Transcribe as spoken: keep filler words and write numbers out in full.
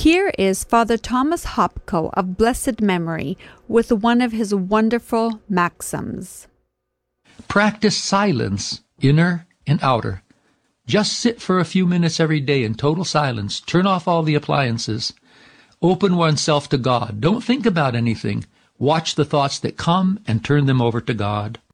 Here is Father Thomas Hopko of blessed memory with one of his wonderful maxims. Practice silence, inner and outer. Just sit for a few minutes every day in total silence. Turn off all the appliances. Open oneself to God. Don't think about anything. Watch the thoughts that come and turn them over to God.